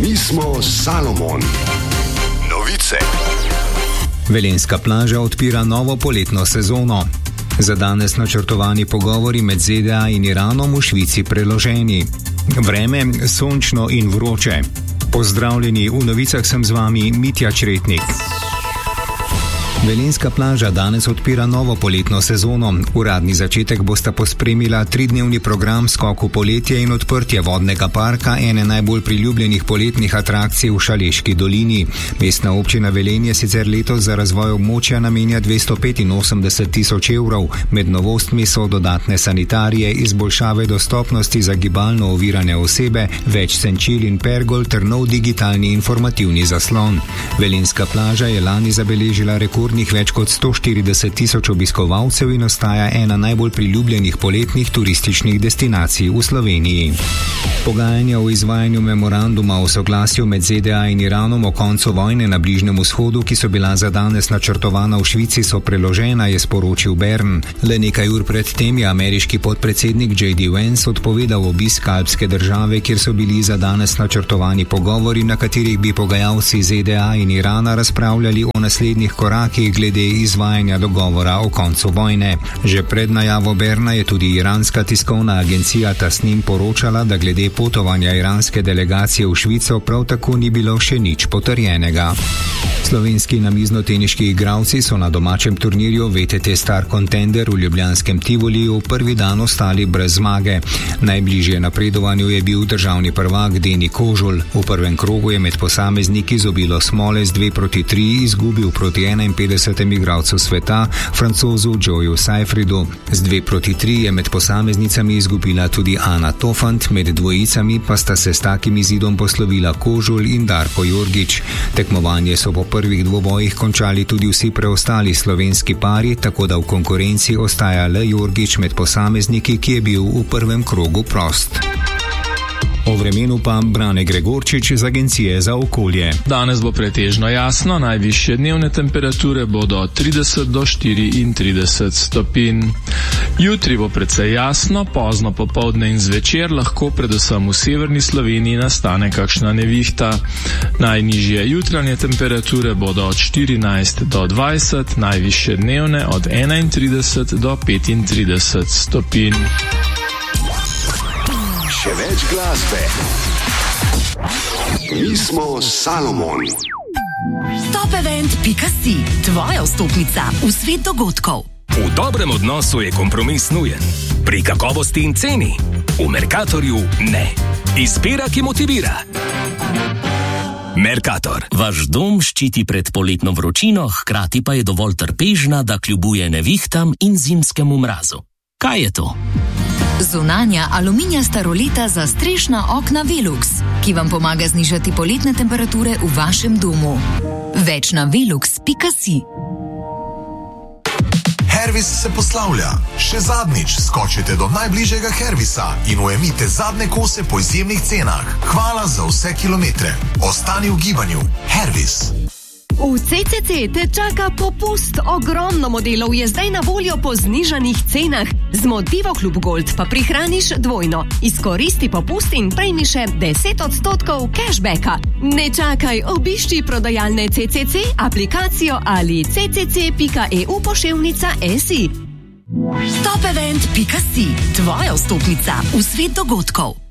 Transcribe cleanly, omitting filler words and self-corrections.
Mi smo Salomon. Novice. Velenjska plaža odpira novo poletno sezono. Za danes načrtovani pogovori med ZDA in Iranom v Švici preloženi. Vreme sončno in vroče. Pozdravljeni, v novicah sem z vami Mitja Čretnik. Velenjska plaža danes odpira novo poletno sezono. Uradni začetek bosta pospremila 3-dnevni program Skok v poletje in odprtje vodnega parka, ene najbolj priljubljenih poletnih atrakcij v Šaleški dolini. Mestna občina Velenje sicer letos za razvoj območja namenja 285 tisoč evrov. Med novostmi so dodatne sanitarije, izboljšave dostopnosti za gibalno ovirane osebe, več senčil in pergol ter nov digitalni informativni zaslon. Velenjska plaža je lani zabeležila rekord več kot 140 tisoč obiskovalcev in ostaja ena najbolj priljubljenih poletnih turističnih destinacij v Sloveniji. Pogajanja o izvajanju memoranduma o soglasju med ZDA in Iranom o koncu vojne na Bližnjem vzhodu, ki so bila za danes načrtovana v Švici, so preložena, je sporočil Bern. Le nekaj ur pred tem je ameriški podpredsednik J.D. Vance odpovedal obisk alpske države, kjer so bili za danes načrtovani pogovori, na katerih bi pogajalci ZDA in Irana razpravljali o naslednjih korakih glede izvajanja dogovora o koncu vojne. Že pred najavo Berna je tudi iranska tiskovna agencija Tasnim poročala, da glede potovanja iranske delegacije v Švico prav tako ni bilo še nič potrjenega. Slovenski namiznoteniški igralci so na domačem turnirju VTT Star Contender v ljubljanskem Tivoliju prvi dan ostali brez zmage. Najbližje napredovanju je bil državni prvak Deni Kožul. V prvem krogu je med posamezniki zobilo smole z 2-3 izgubil proti 51. igralcu sveta, Francozu Joeju Seyfriedu. Z 2-3 je med posameznicami izgubila tudi Ana Tofant, med dvojicami pa sta se s takim izidom poslovila Kožul in Darko Jorgič. Tekmovanje so po prvih dvobojih končali tudi vsi preostali slovenski pari, tako da v konkurenci ostaja le Jorgič med posamezniki, ki je bil v prvem krogu prost. O vremenu pa Brane Gregorčič iz Agencije za okolje. Danes bo pretežno jasno, najvišje dnevne temperature bodo od 30 do 34 stopinj. Jutri bo precej jasno, pozno popoldne in zvečer lahko predvsem v severni Sloveniji nastane kakšna nevihta. Najnižje jutranje temperature bodo od 14 do 20, najvišje dnevne od 31 do 35 stopinj. Še več glasbe. Mi smo Salomon. Topevent.si, tvoja vstopnica v svet dogodkov. V dobrem odnosu je kompromis nujen. Pri kakovosti in ceni. V Mercatorju ne. Izbira, ki motivira. Mercator. Vaš dom ščiti pred poletno vročino, hkrati pa je dovolj trpežna, da kljubuje nevihtam in zimskemu mrazu. Kaj je to? Zunanja aluminijasta roleta za strešna okna Velux, ki vam pomaga znižati poletne temperature v vašem domu. Več na velux.si. Hervis se poslavlja. Še zadnjič skočite do najbližjega Hervisa in ujemite zadnje kose po izjemnih cenah. Hvala za vse kilometre. Ostani v gibanju. Hervis. V CCC te čaka popust. Ogromno modelov je zdaj na voljo po znižanih cenah. Z Motivo Klub Gold pa prihraniš dvojno. Izkoristi popust in prejmi še 10% cashbacka. Ne čakaj, obišči prodajalne CCC, aplikacijo ali ccc.eu/si. Topevent.si, tvoja vstopnica v svet dogodkov.